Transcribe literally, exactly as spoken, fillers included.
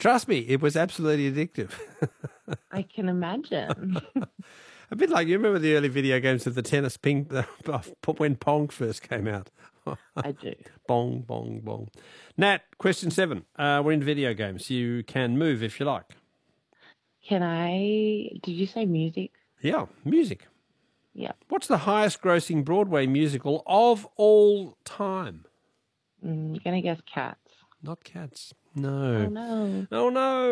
Trust me, it was absolutely addictive. I can imagine. A bit like, you remember the early video games of the tennis ping, when Pong first came out? I do. Bong, bong, bong. Nat, question seven. Uh, we're in video games. You can move if you like. Can I, did you say music? Yeah, music. Yeah. What's the highest grossing Broadway musical of all time? Mm, you're going to guess Cats. Not Cats. No. Oh, no. Oh, no.